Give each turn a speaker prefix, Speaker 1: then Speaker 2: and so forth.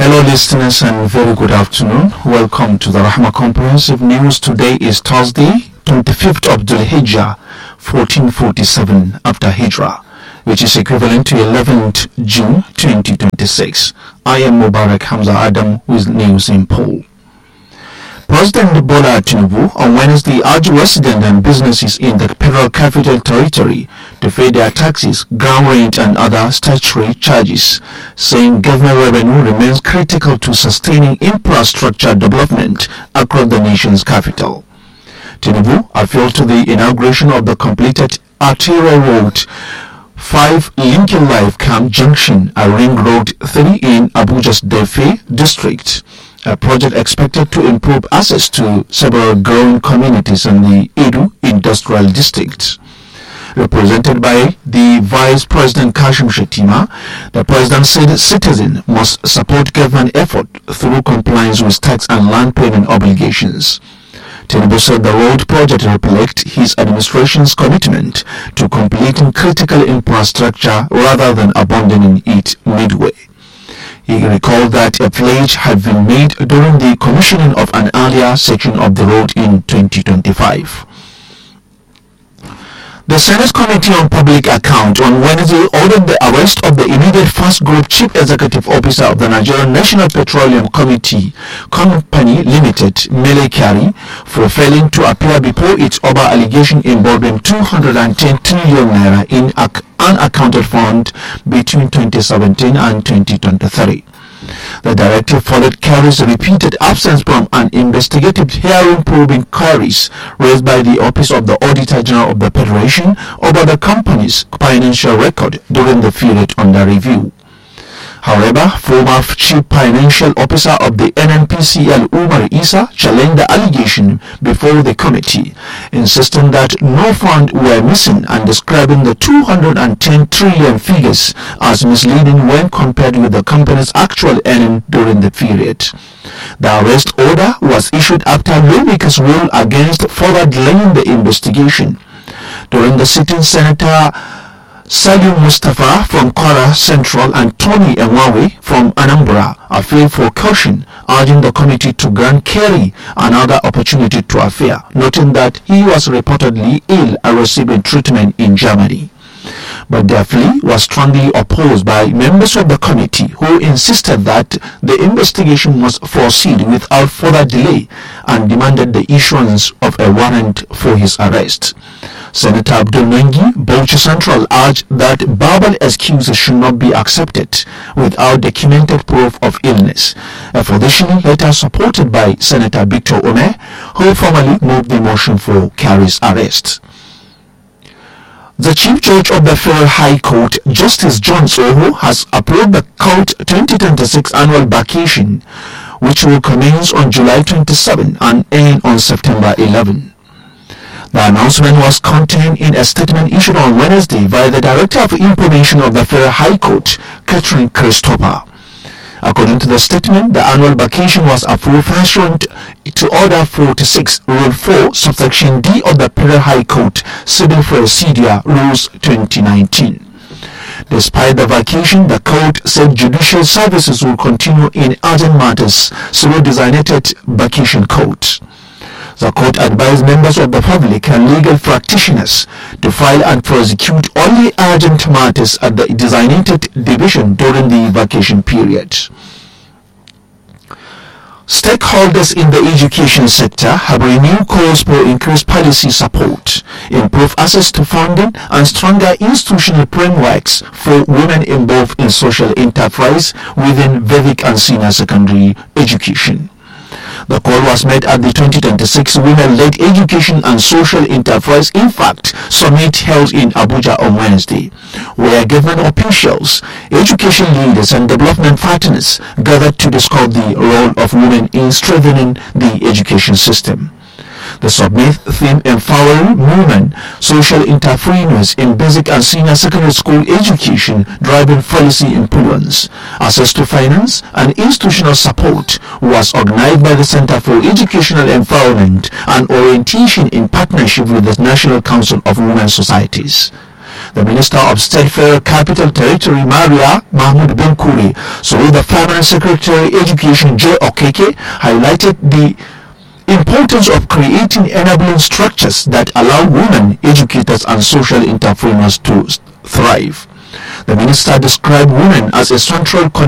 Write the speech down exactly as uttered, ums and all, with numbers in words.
Speaker 1: Hello listeners and very good afternoon. Welcome to the Rahma Comprehensive News. Today is Thursday, twenty-fifth of Dhul Hijjah, fourteen forty-seven after Hijrah, which is equivalent to eleventh June twenty twenty-six. I am Mubarak Hamza Adam with news in Pole. President Bola Tinubu on Wednesday urged residents and businesses in the Federal Capital Territory to pay their taxes, ground rent and other statutory charges, saying government revenue remains critical to sustaining infrastructure development across the nation's capital. Tinubu appealed to the inauguration of the completed arterial road five linking Life Camp Junction, a ring road three in Abuja's Defe district, a project expected to improve access to several growing communities in the Edu Industrial District. Represented by the Vice President Kashim Shettima, the President said citizens must support government effort through compliance with tax and land payment obligations. Tinubu said the road project reflects his administration's commitment to completing critical infrastructure rather than abandoning it midway. He recalled that a pledge had been made during the commissioning of an earlier section of the road in twenty twenty-five. The Senate Committee on Public Account on Wednesday ordered the arrest of the immediate First Group Chief Executive Officer of the Nigerian National Petroleum Committee Company Limited, Mele Kyari, for failing to appear before it over allegation involving two hundred ten trillion naira in unaccounted fund between twenty seventeen and twenty twenty-three. The directive followed Kyari's repeated absence from an investigative hearing probing queries raised by the Office of the Auditor General of the Federation over the company's financial record during the period under review. However, former Chief Financial Officer of the N N P C L, Umar Isa, challenged the allegation before the committee, insisting that no funds were missing and describing the two hundred ten trillion figures as misleading when compared with the company's actual earnings during the period. The arrest order was issued after lawmakers ruled against further delaying the investigation. During the sitting, Senator Salim Mustafa from Kwara Central and Tony Enwawe from Anambra appealed for caution, urging the committee to grant Kyari another opportunity to appear, noting that he was reportedly ill and receiving treatment in Germany. But their plea was strongly opposed by members of the committee, who insisted that the investigation must proceed without further delay and demanded the issuance of a warrant for his arrest. Senator Abdul Nengi, Bauchi Central, urged that verbal excuses should not be accepted without documented proof of illness, a position later supported by Senator Victor Ome, who formally moved the motion for Kyari's arrest. The Chief Judge of the Federal High Court, Justice John Soho, has approved the court twenty twenty-six annual vacation, which will commence on July twenty-seventh and end on September eleventh. The announcement was contained in a statement issued on Wednesday by the Director of Information of the Federal High Court, Catherine Christopher. According to the statement, the annual vacation was approved pursuant to Order forty-six, Rule four, Subsection D of the Federal High Court, Civil Procedure Rules twenty nineteen. Despite the vacation, the court said judicial services will continue in urgent matters, so designated vacation court. The court advised members of the public and legal practitioners to file and prosecute only urgent matters at the designated division during the vacation period. Stakeholders in the education sector have renewed calls for increased policy support, improved access to funding, and stronger institutional frameworks for women involved in social enterprise within basic and senior secondary education. The call was made at the twenty twenty-six Women-Led Education and Social Enterprise Impact Summit held in Abuja on Wednesday, where government officials, education leaders and development partners gathered to discuss the role of women in strengthening the education system. The summit theme empowering women, social entrepreneurs in basic and senior secondary school education, driving policy influence, access to finance and institutional support, was organized by the Center for Educational Empowerment and Orientation in partnership with the National Council of Women Societies. The Minister of State Federal Capital Territory, Maria Mahmoud Benkuri, so the Permanent Secretary Education, Joy Okeke, highlighted the importance of creating enabling structures that allow women, educators and social entrepreneurs to thrive. The minister described women as a central